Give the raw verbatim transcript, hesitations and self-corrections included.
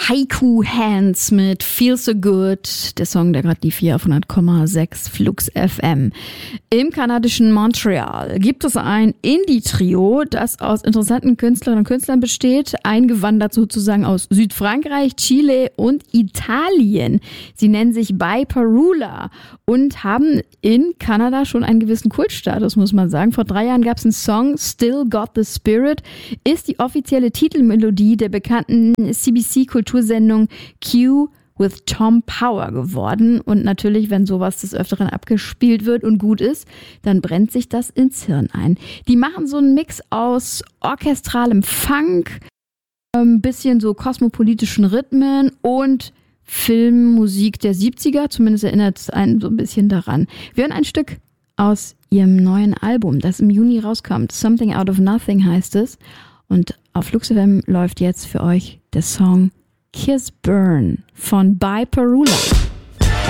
Haiku Hands mit Feel So Good, der Song, der gerade lief hier auf hundert Komma sechs Flux F M. Im kanadischen Montreal gibt es ein Indie-Trio, das aus interessanten Künstlerinnen und Künstlern besteht, eingewandert sozusagen aus Südfrankreich, Chile und Italien. Sie nennen sich Biparula und haben in Kanada schon einen gewissen Kultstatus, muss man sagen. Vor drei Jahren gab es einen Song, Still Got the Spirit, ist die offizielle Titelmelodie der bekannten C B C-Kultursendung Q with Tom Power geworden. Und natürlich, wenn sowas des Öfteren abgespielt wird und gut ist, dann brennt sich das ins Hirn ein. Die machen so einen Mix aus orchestralem Funk, ein bisschen so kosmopolitischen Rhythmen und Filmmusik der siebziger. Zumindest erinnert es einen so ein bisschen daran. Wir hören ein Stück aus ihrem neuen Album, das im Juni rauskommt. Something Out of Nothing heißt es. Und auf Flux F M läuft jetzt für euch der Song Kiss Burn von Biparula.